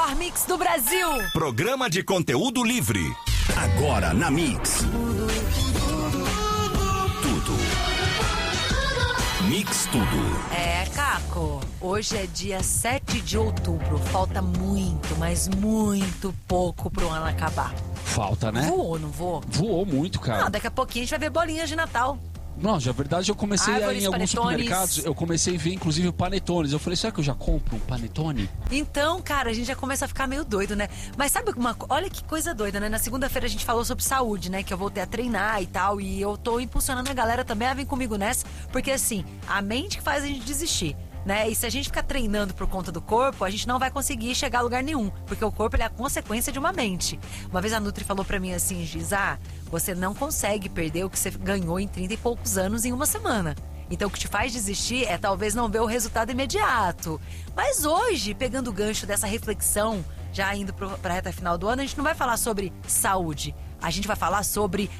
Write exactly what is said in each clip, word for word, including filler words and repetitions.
melhor mix do Brasil. Programa de conteúdo livre. Agora na Mix. Tudo. Mix Tudo. É, Caco, hoje é dia sete de outubro. Falta muito, mas muito pouco pro ano acabar. Falta, né? Voou, não voou? Voou muito, cara. Não, daqui a pouquinho a gente vai ver bolinhas de Natal. Não, na verdade eu comecei a ir em alguns panetones. supermercados, eu comecei a ver inclusive panetones. Eu falei, será que eu já compro um panetone? Então, cara, a gente já começa a ficar meio doido, né? Mas sabe uma co- olha que coisa doida, né? Na segunda-feira a gente falou sobre saúde, né? Que eu voltei a treinar e tal. E eu tô impulsionando a galera também a vir comigo nessa. Porque assim, a mente que faz a gente desistir, né? E se a gente ficar treinando por conta do corpo, a gente não vai conseguir chegar a lugar nenhum. Porque o corpo ele é a consequência de uma mente. Uma vez a Nutri falou pra mim assim, Giz, ah, você não consegue perder o que você ganhou em trinta e poucos anos em uma semana. Então o que te faz desistir é talvez não ver o resultado imediato. Mas hoje, pegando o gancho dessa reflexão, já indo pro, pra reta final do ano, a gente não vai falar sobre saúde. A gente vai falar sobre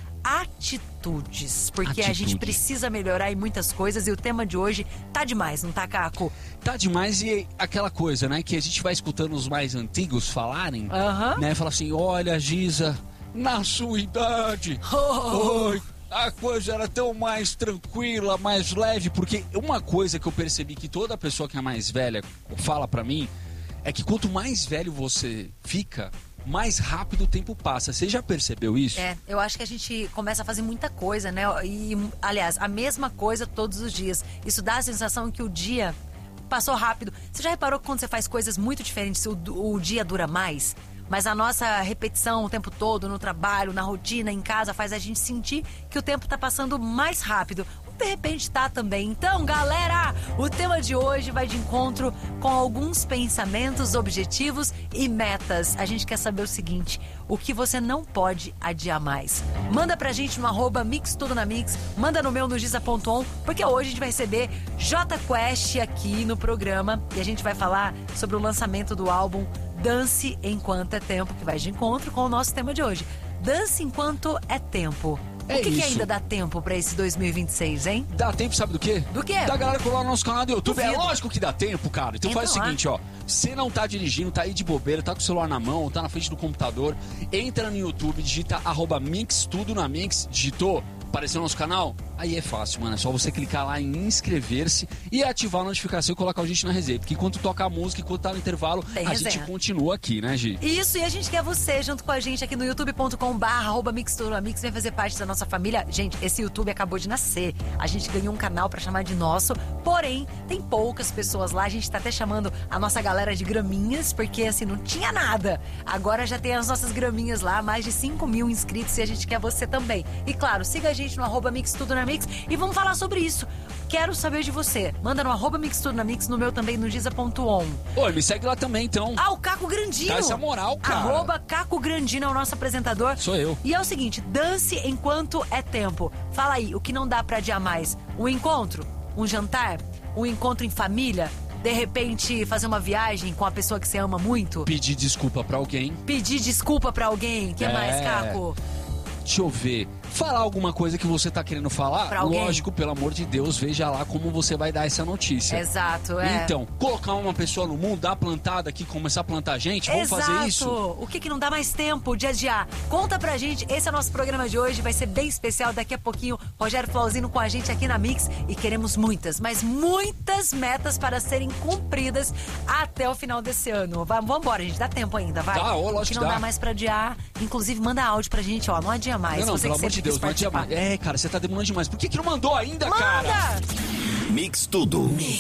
atitudes. Porque Atitude. a gente precisa melhorar em muitas coisas e o tema de hoje tá demais, não tá, Caco? Tá demais e aquela coisa, né? Que a gente vai escutando os mais antigos falarem, Aham. né? Falar assim, olha, Giza, na sua idade, Oh. oi, a coisa era tão mais tranquila, mais leve. Porque uma coisa que eu percebi que toda pessoa que é mais velha fala pra mim é que quanto mais velho você fica, mais rápido o tempo passa. Você já percebeu isso? É, eu acho que a gente começa a fazer muita coisa, né? E, aliás, a mesma coisa todos os dias. Isso dá a sensação que o dia passou rápido. Você já reparou que quando você faz coisas muito diferentes, o, o dia dura mais? Mas a nossa repetição o tempo todo, no trabalho, na rotina, em casa, faz a gente sentir que o tempo tá passando mais rápido. De repente tá também. Então, galera, o tema de hoje vai de encontro com alguns pensamentos, objetivos e metas. A gente quer saber o seguinte, o que você não pode adiar mais. Manda pra gente no arroba Mix Tudo na Mix, manda no meu no giza ponto on, porque hoje a gente vai receber Jota Quest aqui no programa e a gente vai falar sobre o lançamento do álbum Dance Enquanto é Tempo, que vai de encontro com o nosso tema de hoje. Dance Enquanto é Tempo. É o que, que isso. ainda dá tempo pra esse dois mil e vinte e seis, hein? Dá tempo, sabe do quê? Do quê? Da galera colar no nosso canal do YouTube. Duvido. É lógico que dá tempo, cara. Então Entra faz o lá. seguinte, ó. Você não tá dirigindo, tá aí de bobeira, tá com o celular na mão, tá na frente do computador. Entra no YouTube, digita arroba Mix Tudo na Mix. Digitou? Apareceu no nosso canal? Aí é fácil, mano. É só você clicar lá em inscrever-se e ativar a notificação e colocar a gente na resenha. Porque enquanto toca a música, enquanto tá no intervalo, Tem a resenha. gente continua aqui, né, Gi? Isso, e a gente quer você junto com a gente aqui no youtube ponto com barra arroba Mix Tudo na Mix. Vem fazer parte da nossa família. Gente, esse YouTube acabou de nascer. A gente ganhou um canal pra chamar de nosso. Porém, tem poucas pessoas lá. A gente tá até chamando a nossa galera de graminhas, porque assim, não tinha nada. Agora já tem as nossas graminhas lá, mais de cinco mil inscritos e a gente quer você também. E claro, siga a gente no arroba Mix Tudo na Mix e vamos falar sobre isso. Quero saber de você. Manda no arroba Mix Tudo na Mix, no meu também, no giza ponto on. Oi, me segue lá também, então. Ah, o Caco Grandino. Dá essa moral, cara. Arroba Caco Grandino é o nosso apresentador. Sou eu. E é o seguinte, dance enquanto é tempo. Fala aí, o que não dá pra adiar mais? Um encontro? Um jantar? Um encontro em família? De repente, fazer uma viagem com a pessoa que você ama muito? Pedir desculpa pra alguém. Pedir desculpa pra alguém? Que É. mais, Caco? Deixa eu ver. Falar alguma coisa que você tá querendo falar? Pra alguém? Lógico, pelo amor de Deus, veja lá como você vai dar essa notícia. Exato, é. Então, colocar uma pessoa no mundo, dar plantada aqui, começar a plantar gente, vamos Exato. fazer isso? O que que não dá mais tempo de adiar? Conta pra gente, esse é o nosso programa de hoje, vai ser bem especial daqui a pouquinho. Rogério Flauzino com a gente aqui na Mix e queremos muitas, mas muitas metas para serem cumpridas até o final desse ano. Vamos embora, gente, dá tempo ainda, vai? Dá, ô, lógico O que que não dá. dá mais pra adiar, inclusive manda áudio pra gente, ó, não adia mais. Não, não, Você pelo que amor de sempre Deus, quis não adia mais. participar. É, cara, você tá demorando demais. Por que que não mandou ainda, cara? Manda! Mix Tudo.